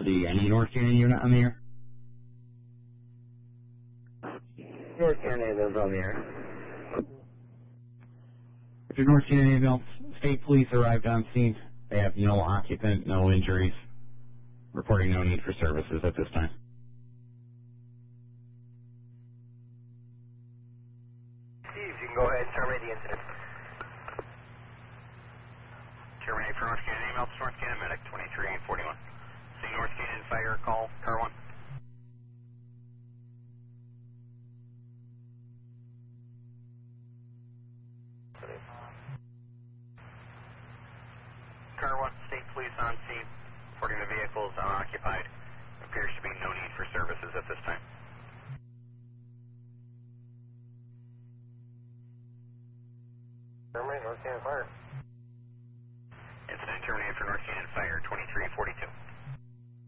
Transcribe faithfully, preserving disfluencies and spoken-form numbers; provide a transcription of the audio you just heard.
The any North Canyon unit on the air? North Canyon ambulance on the air. If your North Canyon ambulance, state police arrived on scene. They have no occupant, no injuries. Reporting no need for services at this time. Steve, you can go ahead and terminate the incident. Terminate for North Canyon ambulance, North Canyon medic, twenty-three forty-one. See North Canyon fire call, car one. Car one, state police on scene, reporting the vehicle is unoccupied. Appears to be no need for services at this time.